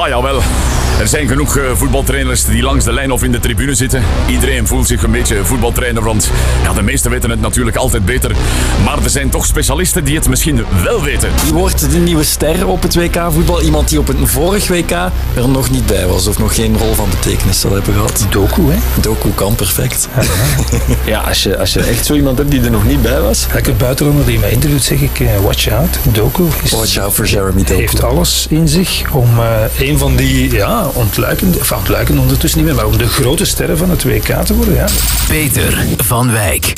Ah jawel. Er zijn genoeg voetbaltrainers die langs de lijn of in de tribune zitten. Iedereen voelt zich een beetje voetbaltrainer, want ja, de meesten weten het natuurlijk altijd beter. Maar er zijn toch specialisten die het misschien wel weten. Wie wordt de nieuwe ster op het WK-voetbal? Iemand die op het vorig WK er nog niet bij was of nog geen rol van betekenis zal hebben gehad. Doku, hè? Doku kan perfect. Ja, als je echt zo iemand hebt die er nog niet bij was. Elke buitenlander die mij interviewt zeg ik, watch out. Doku Watch out voor Jeremy Doku. Heeft alles in zich om een van die ontluikende ondertussen niet meer, maar om de grote sterren van het WK te worden. Ja. Peter van Wijk.